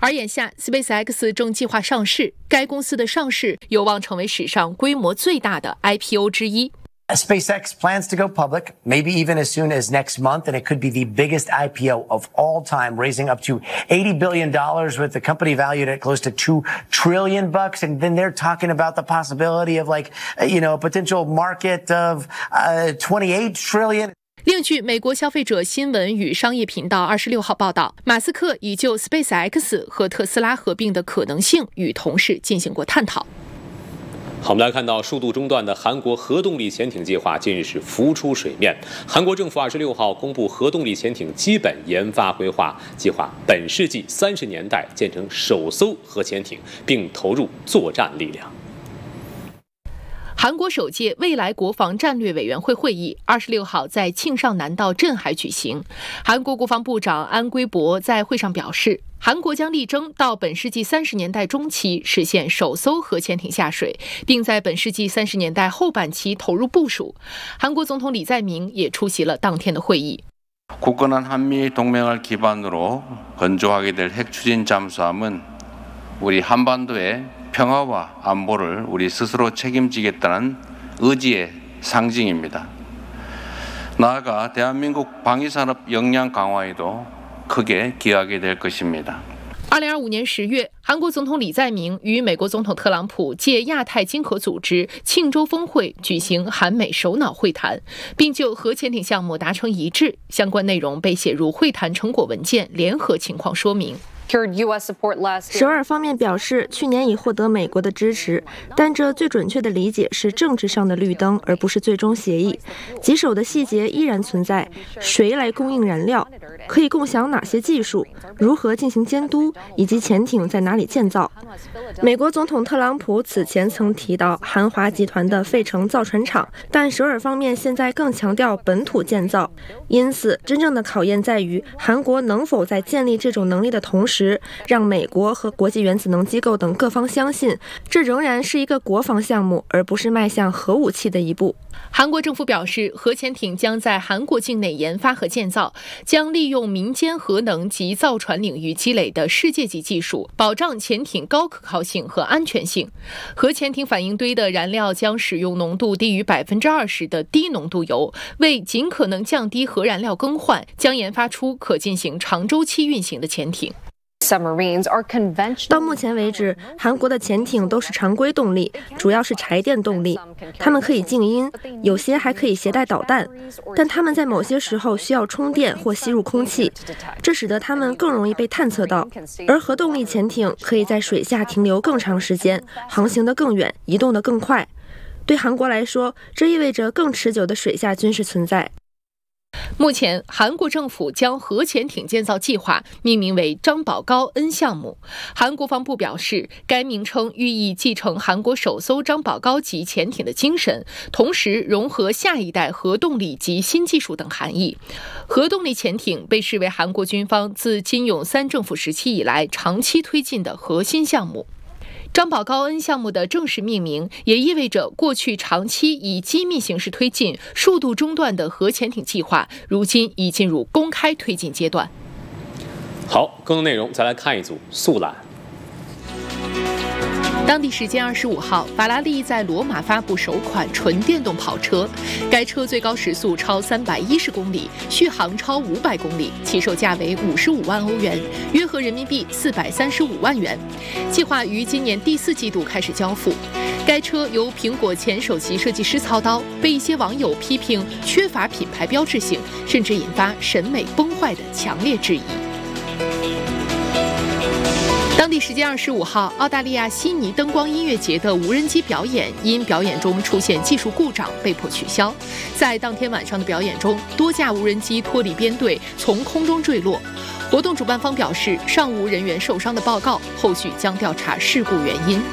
而眼下 SpaceX 正计划上市，该公司的上市有望成为史上规模最大的 IPO 之一。 SpaceX plans to go public, maybe even as soon as next month, and it could be the biggest IPO of all time, raising up to $80 billion with the company valued at close to $2 trillion. And then they're talking about the possibility of a potential market of $28 trillion. 另据美国消费者新闻与商业频道26号报道，马斯克已就 SpaceX 和特斯拉合并的可能性与同事进行过探讨。 好，我们来看到数度中断的韩国核动力潜艇计划近日是浮出水面。韩国政府26号公布核动力潜艇基本研发规划，计划本世纪30年代建成首艘核潜艇，并投入作战力量。 韩国首届未来国防战略委员会会议26号在庆尚南道镇海举行。韩国国防部长安圭博在会上表示，韩国将力争到本世纪30年代中期实现首艘核潜艇下水，并在本世纪30年代后半期投入部署。韩国总统李在明也出席了当天的会议。 굳건한 한미 동맹을 기반으로 건조하게 될 핵 추진 잠수함은 우리 한반도의 평화와 안보를 우리 스스로 책임지겠다는 의지의 상징입니다. 나아가 대한민국 방위산업 역량 강화에도 크게 기여하게 될 것입니다. 2025年10月，韩国总统李在明与美国总统特朗普借亚太经合组织庆州峰会举行韩美首脑会谈，并就核潜艇项目达成一致，相关内容被写入会谈成果文件联合情况说明。 首尔方面表示，去年已获得美国的支持，但这最准确的理解是政治上的绿灯，而不是最终协议。棘手的细节依然存在，谁来供应燃料，可以共享哪些技术，如何进行监督，以及潜艇在哪里建造。美国总统特朗普此前曾提到韩华集团的费城造船厂，但首尔方面现在更强调本土建造。因此，真正的考验在于韩国能否在建立这种能力的同时，让美国和国际原子能机构等各方相信，这仍然是一个国防项目，而不是迈向核武器的一步。 韩国政府表示，核潜艇将在韩国境内研发和建造，将利用民间核能及造船领域积累的世界级技术，保障潜艇高可靠性和安全性。核潜艇反应堆的燃料将使用浓度低于20%的低浓度铀，为尽可能降低核燃料更换，将研发出可进行长周期运行的潜艇。 到目前为止，韩国的潜艇都是常规动力，主要是柴电动力。它们可以静音，有些还可以携带导弹，但它们在某些时候需要充电或吸入空气，这使得它们更容易被探测到。而核动力潜艇可以在水下停留更长时间，航行得更远，移动得更快。对韩国来说，这意味着更持久的水下军事存在。 目前，韩国政府将核潜艇建造计划命名为张宝高恩项目。韩国防部表示，该名称寓意继承韩国首艘张宝高级潜艇的精神，同时融合下一代核动力及新技术等含义。核动力潜艇被视为韩国军方自金泳三政府时期以来长期推进的核心项目。张宝高恩项目的正式命名，也意味着过去长期以机密形式推进、数度中断的核潜艇计划，如今已进入公开推进阶段。 好，更多内容再来看一组速览。 当地时间25号，法拉利在罗马发布首款纯电动跑车，该车最高时速超310公里，续航超500公里，起售价为55万欧元，约合人民币435万元。计划于今年第4季度开始交付。该车由苹果前首席设计师操刀，被一些网友批评缺乏品牌标志性，甚至引发审美崩坏的强烈质疑。当地时间25号，澳大利亚悉尼灯光音乐节的无人机表演因表演中出现技术故障被迫取消。在当天晚上的表演中，多架无人机脱离编队从空中坠落。活动主办方表示，尚无人员受伤的报告，后续将调查事故原因。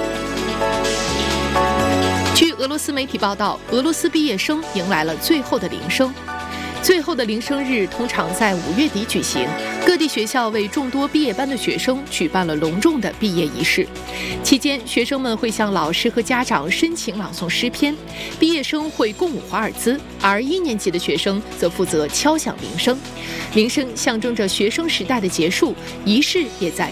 据俄罗斯媒体报道，俄罗斯毕业生迎来了最后的铃声。最后的铃声日通常在5月底举行，各地学校为众多毕业班的学生举办了隆重的毕业仪式。期间，学生们会向老师和家长深情朗诵诗篇，毕业生会共舞华尔兹，而1年级的学生则负责敲响铃声。铃声象征着学生时代的结束，仪式也在